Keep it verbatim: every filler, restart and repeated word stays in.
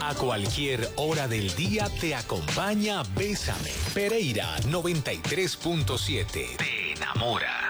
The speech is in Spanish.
A cualquier hora del día te acompaña Bésame. Pereira noventa y tres punto siete. Te enamora.